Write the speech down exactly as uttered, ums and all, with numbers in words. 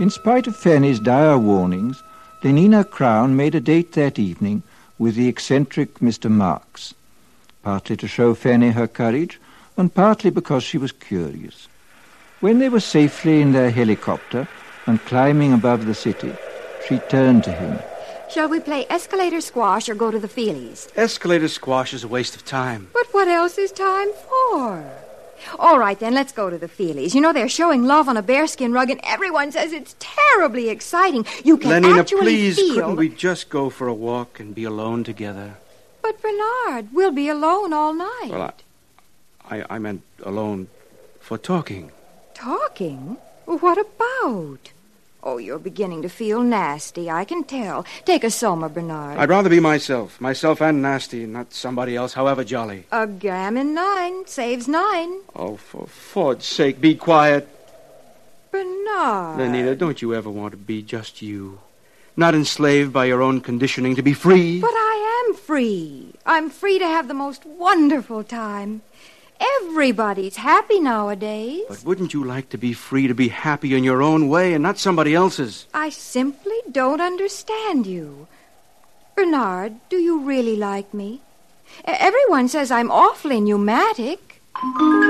In spite of Fanny's dire warnings, Lenina Crown made a date that evening with the eccentric Mister Marks, partly to show Fanny her courage, and partly because she was curious. When they were safely in their helicopter and climbing above the city, she turned to him. Shall we play escalator squash or go to the Feelies? Escalator squash is a waste of time. But what else is time for? All right, then, let's go to the Feelies. You know, they're showing Love on a Bearskin Rug, and everyone says it's terribly exciting. You can Lenina, actually please, feel... couldn't we just go for a walk and be alone together? But, Bernard, we'll be alone all night. Well, I, I, I meant alone for talking. Talking? What about? Oh, you're beginning to feel nasty, I can tell. Take a Soma, Bernard. I'd rather be myself, myself and nasty, not somebody else, however jolly. A gammon nine saves nine. Oh, for Ford's sake, be quiet. Bernard. Lenina, don't you ever want to be just you? Not enslaved by your own conditioning, to be free? But I am free. I'm free to have the most wonderful time. Everybody's happy nowadays. But wouldn't you like to be free to be happy in your own way and not somebody else's? I simply don't understand you. Bernard, do you really like me? Everyone says I'm awfully pneumatic.